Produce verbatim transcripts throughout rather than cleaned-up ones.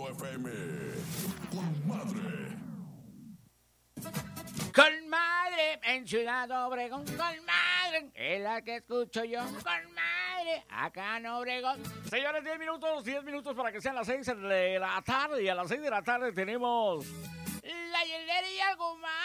noventa y dos F M. Con madre. Con madre, en Ciudad Obregón, con madre, es la que escucho yo, con madre, acá en Obregón. Señores, diez minutos, diez minutos para que sean las seis de la tarde, y a las seis de la tarde tenemos la hielera y algo más.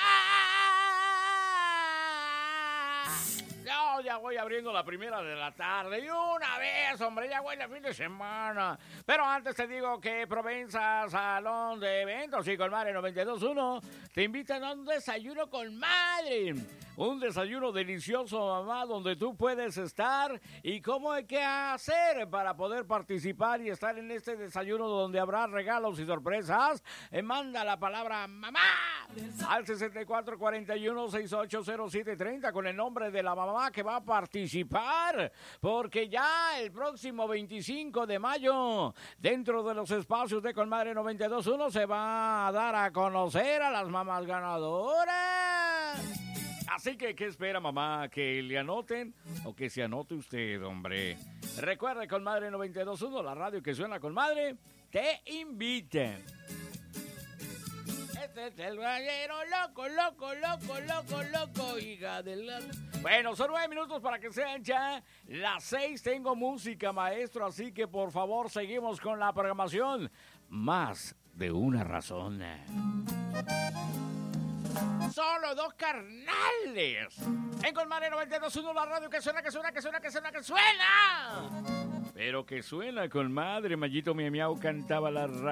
No, ya voy abriendo la primera de la tarde, y una vez, hombre, ya voy el fin de semana. Pero antes te digo que Provenza Salón de Eventos y Colmadre noventa y dos punto uno te invitan a un desayuno con madre. Un desayuno delicioso, mamá, donde tú puedes estar. ¿Y cómo hay que hacer para poder participar y estar en este desayuno donde habrá regalos y sorpresas? Eh, manda la palabra mamá al sesenta y cuatro cuarenta y uno sesenta y ocho cero siete treinta con el nombre de la mamá que va a participar. Porque ya el próximo veinticinco de mayo, dentro de los espacios de Colmadre noventa y dos punto uno, se va a dar a conocer a las mamás ganadoras. Así que, ¿qué espera, mamá? ¿Que le anoten o que se anote usted, hombre? Recuerde, Colmadre noventa y dos punto uno, la radio que suena con madre, te inviten. Este es el gallero loco, loco, loco, loco, loco, hija de la... Bueno, son nueve minutos para que sean ya las seis. Tengo música, maestro, así que, por favor, seguimos con la programación. Más de una razón. Solo dos carnales. En Colmadre noventa y dos punto uno, la radio que suena, que suena, que suena, que suena, que suena. Pero que suena, Colmadre. Mayito Miau Miau cantaba la radio.